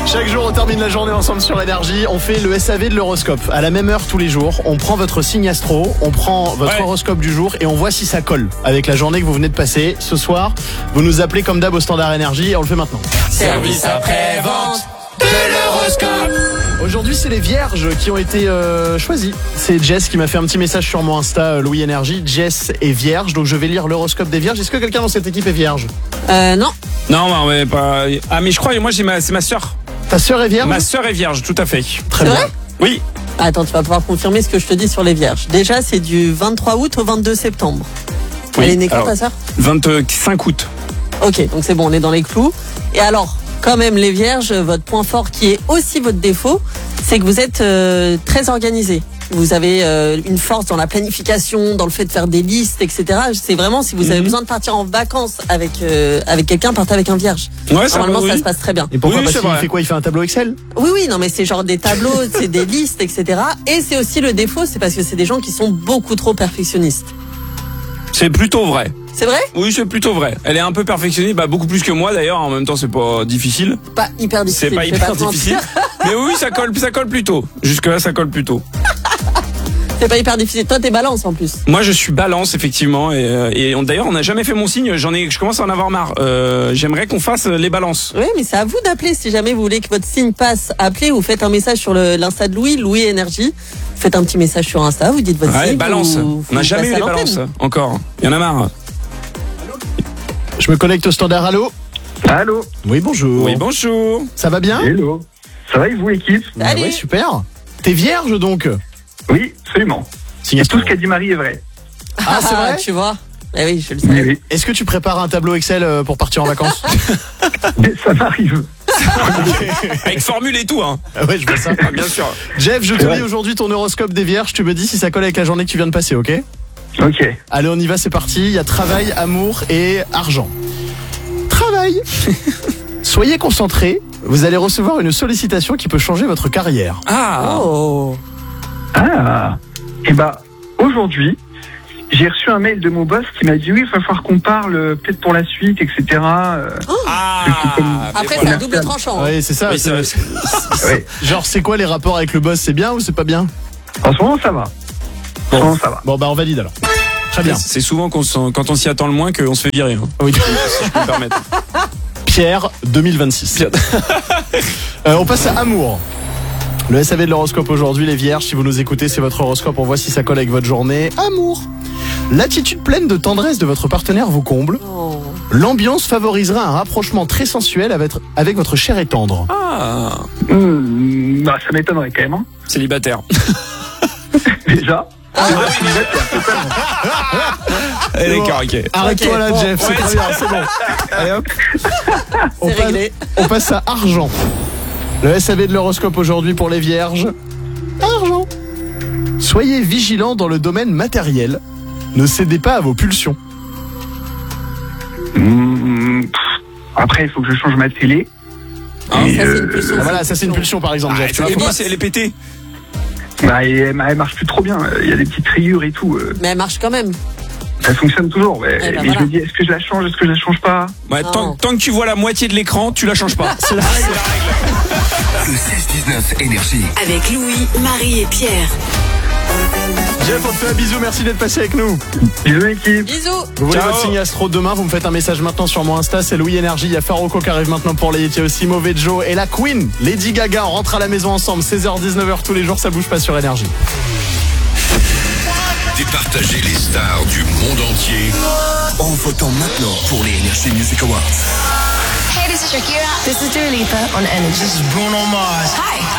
Chaque jour, on termine la journée ensemble sur Énergie. On fait le SAV de l'horoscope. À la même heure tous les jours, on prend votre signe astro, on prend votre horoscope du jour et on voit si ça colle avec la journée que vous venez de passer. Ce soir, vous nous appelez comme d'hab au standard Énergie et on le fait maintenant. Service après-vente de l'horoscope. Aujourd'hui, c'est les vierges qui ont été choisis. C'est Jess qui m'a fait un petit message sur mon Insta, Louis Énergie. Jess est vierge, donc je vais lire l'horoscope des vierges. Est-ce que quelqu'un dans cette équipe est vierge? Non. Non, mais pas. Ah, mais je crois, moi, c'est ma sœur. Ta sœur est vierge? Ma sœur est vierge, tout à fait. Très C'est bien. vrai? Oui. Attends, tu vas pouvoir confirmer ce que je te dis sur les vierges. Déjà, c'est du 23 août au 22 septembre. Oui. Elle est née quand, Alors, ta sœur? 25 août. Ok, donc c'est bon, on est dans les clous. Et alors, quand même, les vierges, votre point fort qui est aussi votre défaut, c'est que vous êtes très organisé. Vous avez une force dans la planification, dans le fait de faire des listes, etc. C'est vraiment, si vous avez besoin de partir en vacances avec quelqu'un, partez avec un vierge. Ouais, ça Normalement, va, ça oui. se passe très bien. Et pourquoi? Oui, Parce c'est qu'il vrai. fait quoi? Il fait un tableau Excel? Oui, non, mais c'est genre des tableaux, c'est des listes, etc. Et c'est aussi le défaut, c'est parce que c'est des gens qui sont beaucoup trop perfectionnistes. C'est plutôt vrai. C'est vrai? Oui, c'est plutôt vrai. Elle est un peu perfectionniste, beaucoup plus que moi d'ailleurs. En même temps, c'est pas difficile. Pas hyper difficile. C'est pas je vais hyper te mentir. difficile. Mais oui, ça colle plutôt. Jusque-là, ça colle plutôt. C'est pas hyper difficile. Toi, t'es balance en plus. Moi, je suis balance, effectivement. D'ailleurs, on n'a jamais fait mon signe. Je commence à en avoir marre. J'aimerais qu'on fasse les balances. Oui, mais c'est à vous d'appeler si jamais vous voulez que votre signe passe. Appelez ou faites un message sur l'Insta de Louis Énergie. Faites un petit message sur Insta, vous dites votre Ouais, signe. balance. vous On n'a jamais eu passez les à balances. l'antenne. Encore. Il y en a marre. Je me connecte au standard. Allô? Allô. Oui, bonjour. Oui, bonjour. Ça va bien? Hello. Ça va et vous, équipe? Salut. Ouais, super. T'es vierge donc? Oui, absolument. Signe Et astro. tout ce qu'a dit Marie est vrai. Ah, c'est vrai? Tu vois. Eh oui, je le sais. Oui, oui. Est-ce que tu prépares un tableau Excel pour partir en vacances? Mais ça m'arrive. Avec formule et tout, hein. Ah ouais, je vois ça. Bien sûr. Jeff, je te Ouais. lis aujourd'hui ton horoscope des vierges. Tu me dis si ça colle avec la journée que tu viens de passer, ok? Ok. Allez, on y va, c'est parti. Il y a travail, amour et argent. Travail. Soyez concentrés. Vous allez recevoir une sollicitation qui peut changer votre carrière. Ah. Oh. Ah. Et aujourd'hui, j'ai reçu un mail de mon boss qui m'a dit oui, il va falloir qu'on parle peut-être pour la suite, etc. Après, c'est voilà. un double tranchant. hein. Oui, c'est ça. Oui, c'est- Ouais. Genre, c'est quoi les rapports avec le boss? C'est bien ou c'est pas bien? En ce moment, ça va. En ce moment, ça va. Bon, on valide alors. Très bien. C'est souvent quand on s'y attend le moins qu'on se fait virer. Hein, Oui. si je peux me permettre. Pierre 2026. On passe à amour. Le SAV de l'horoscope aujourd'hui, les vierges, si vous nous écoutez, c'est votre horoscope, on voit si ça colle avec votre journée. Amour. L'attitude pleine de tendresse de votre partenaire vous comble. Oh. L'ambiance favorisera un rapprochement très sensuel avec votre chair et tendre. Ah. Ça m'étonnerait quand même. Hein. Célibataire. Déjà. D'accord, ok. Arrête-toi Ok, là, bon, Jeff, c'est ouais, très bien, c'est bon. Allez hop. On C'est passe- réglé. On passe à argent. Le SAV de l'horoscope aujourd'hui pour les vierges. Argent. Soyez vigilants dans le domaine matériel. Ne cédez pas à vos pulsions. Après, il faut que je change ma télé. Ça, Et, c'est une pulsion. Ah, voilà, ça c'est une pulsion par exemple, Jeff. Tu vois, Et faut moi, pas- c'est elle est pétée. elle marche plus trop bien. Il y a des petites rayures et tout. Mais elle marche quand même. Ça fonctionne toujours. Mais voilà. je me dis, est-ce que je la change, est-ce que je la change pas? Ouais, tant que tu vois la moitié de l'écran, tu la changes pas. C'est la règle. Le 16-19 Énergie. Avec Louis, Marie et Pierre. Jeff, on te fait un bisou, merci d'être passé avec nous. Bisous, équipe. Bisous. Vous voulez Ciao. votre signe astro demain, vous me faites un message maintenant sur mon Insta, c'est Louis Énergie, il y a Faroco qui arrive maintenant pour les hits, il y a aussi Mauvais Joe et la Queen, Lady Gaga, on rentre à la maison ensemble, 16h-19h tous les jours, ça bouge pas sur Énergie. Départagez les stars du monde entier en votant maintenant pour les Energy Music Awards. Hey, this is Shakira. This is Dua Lipa on Energy. This is Bruno Mars. Hi,